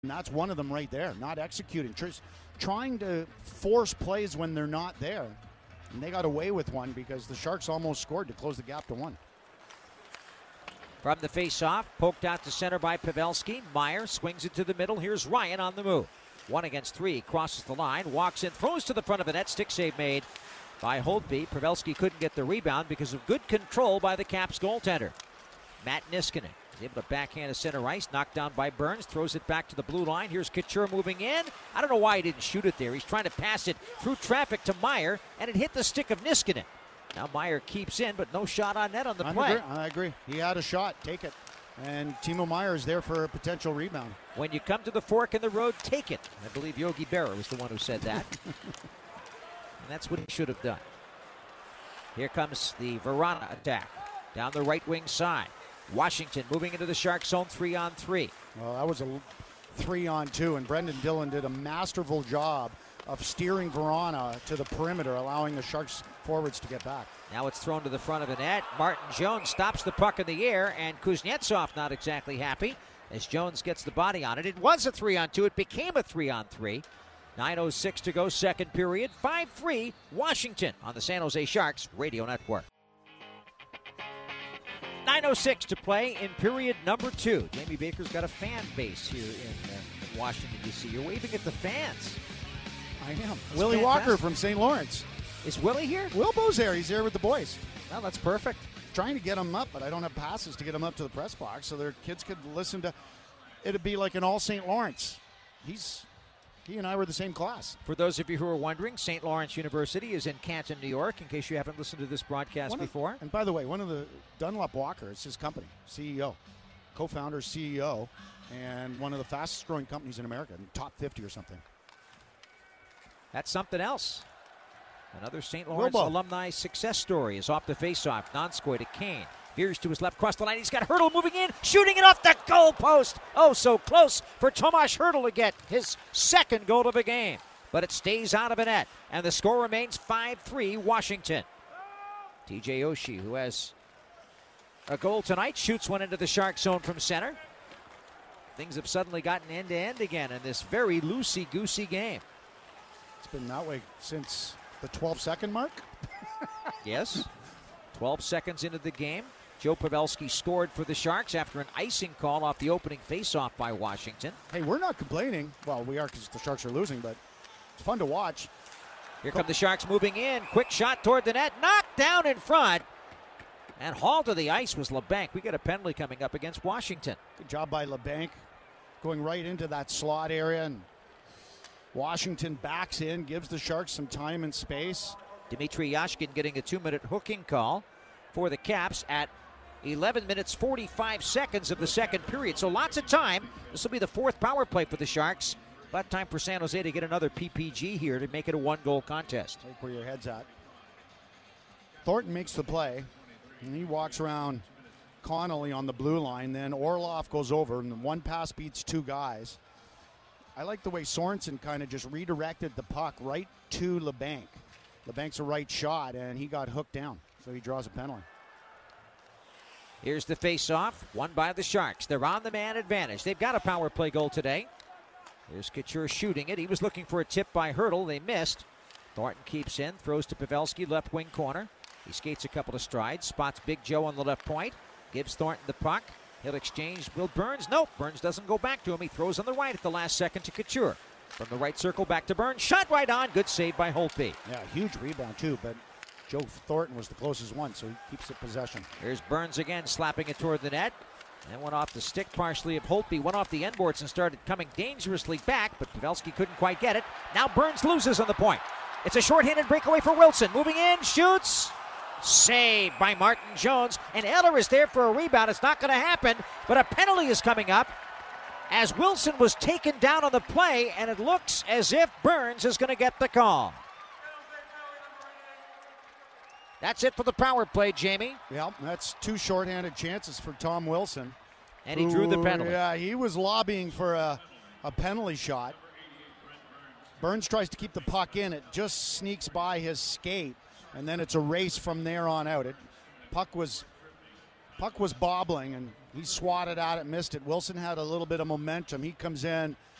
And that's one of them right there, not executing. Trying to force plays when they're not there. And they got away with one because the Sharks almost scored to close the gap to one. From the face-off, poked out to center by Pavelski. Meier swings it to the middle. Here's Ryan on the move. 1 against 3, crosses the line, walks in, throws to the front of the net. Stick save made by Holtby. Pavelski couldn't get the rebound because of good control by the Caps goaltender. Matt Niskanen is able to backhand to center ice, knocked down by Burns, throws it back to the blue line. Here's Couture moving in. I don't know why he didn't shoot it there. He's trying to pass it through traffic to Meier, and it hit the stick of Niskanen. Now Meier keeps in, but no shot on net on the play. I agree. He had a shot. Take it. And Timo Meier is there for a potential rebound. When you come to the fork in the road, take it. I believe Yogi Berra was the one who said that. And that's what he should have done. Here comes the Vrana attack. Down the right wing side. Washington moving into the Shark zone 3-on-3. Well, that was a 3-on-2, and Brendan Dillon did a masterful job of steering Vrana to the perimeter, allowing the Sharks forwards to get back. Now it's thrown to the front of the net. Martin Jones stops the puck in the air, and Kuznetsov not exactly happy as Jones gets the body on it. It was a 3-on-2. It became a 3-on-3. 9:06 to go, second period. 5-3 Washington on the San Jose Sharks Radio Network. 9:06 to play in period number 2. Jamie Baker's got a fan base here in Washington, D.C. You're waving at the fans. I am. That's Willie fantastic. Walker from St. Lawrence. Is Willie here? Wilbo's there. He's there with the boys. Well, that's perfect. Trying to get him up, but I don't have passes to get him up to the press box so their kids could listen to. It'd be like an all St. Lawrence. He and I were the same class. For those of you who are wondering, St. Lawrence University is in Canton, New York, in case you haven't listened to this broadcast before. And by the way, one of the Dunlop Walker, it's his company, CEO, co-founder, CEO, and one of the fastest growing companies in America, top 50 or something. That's something else. Another St. Lawrence alumni success story is off the faceoff. Donskoy to Kane. Veers to his left, across the line. He's got Hurdle moving in, shooting it off the goal post. Oh, so close for Tomas Hurdle to get his second goal of the game. But it stays out of the net, and the score remains 5-3 Washington. TJ Oshie, who has a goal tonight, shoots one into the Shark zone from center. Things have suddenly gotten end-to-end again in this very loosey-goosey game. It's been that way since the 12-second mark. Yes. 12 seconds into the game. Joe Pavelski scored for the Sharks after an icing call off the opening faceoff by Washington. Hey, we're not complaining. Well, we are because the Sharks are losing, but it's fun to watch. Here come the Sharks moving in. Quick shot toward the net. Knocked down in front. And hauled to the ice was LeBanc. We got a penalty coming up against Washington. Good job by LeBanc going right into that slot area. And Washington backs in, gives the Sharks some time and space. Dmitry Yashkin getting a 2-minute hooking call for the Caps at 11 minutes 45 seconds of the second period. So lots of time. This will be the fourth power play for the Sharks. About time for San Jose to get another PPG here to make it a one-goal contest. Take where your head's at. Thornton makes the play, and he walks around Connolly on the blue line. Then Orlov goes over, and one pass beats two guys. I like the way Sorensen kind of just redirected the puck right to LeBanc. LeBanc's a right shot, and he got hooked down, so he draws a penalty. Here's the face-off, won by the Sharks. They're on the man advantage. They've got a power play goal today. Here's Couture shooting it. He was looking for a tip by Hurdle. They missed. Thornton keeps in, throws to Pavelski, left wing corner. He skates a couple of strides, spots Big Joe on the left point, gives Thornton the puck. He'll exchange. Will Burns? Nope. Burns doesn't go back to him. He throws on the right at the last second to Couture. From the right circle back to Burns. Shot right on. Good save by Holtby. Yeah, huge rebound too, but Joe Thornton was the closest one, so he keeps the possession. Here's Burns again, slapping it toward the net. And went off the stick partially of Holtby. Went off the end boards and started coming dangerously back, but Pavelski couldn't quite get it. Now Burns loses on the point. It's a short-handed breakaway for Wilson. Moving in, shoots. Saved by Martin Jones. And Eller is there for a rebound. It's not going to happen, but a penalty is coming up as Wilson was taken down on the play, and it looks as if Burns is going to get the call. That's it for the power play, Jamie. Yeah, that's two shorthanded chances for Tom Wilson. And he drew the penalty. Yeah, he was lobbying for a penalty shot. Burns tries to keep the puck in. It just sneaks by his skate, and then it's a race from there on out. Puck was Puck was bobbling, and he swatted at it, missed it. Wilson had a little bit of momentum. He comes in,